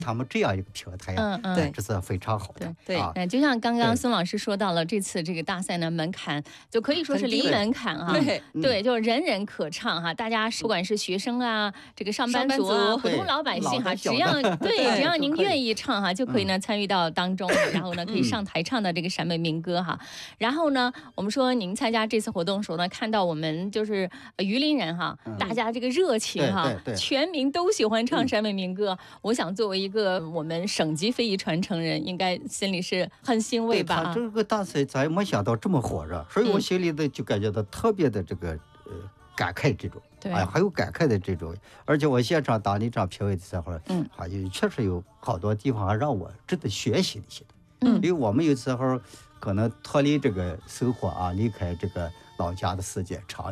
他们这样一个平台呀， 对， 这是非常好的。 对，就像刚刚孙老师说到了，这次这个大赛呢，门槛就可以说是零门槛啊，对，就人人可唱哈，大家不管是学生啊，这个上班族啊，普通老百姓哈，只要您愿意唱哈，就可以呢参与到当中，然后呢可以上台唱的这个陕北民歌哈。然后呢，我们说您参加这次活动的时候呢，看到我们就是榆林人哈，大家这个热情哈，全民都喜欢唱陕北民歌。我想作为一个我们省级非遗传承人，应该心里是很欣慰吧？ 他这个大赛咱也没想到这么火热，所以我心里的就感觉到特别的这个感慨这种，还有感慨的这种。而且我现场当那场评委的时候，还有确实有好多地方让我值得学习的些的。因为我们有时候可能脱离这个生活啊，离开这个老家的时间长。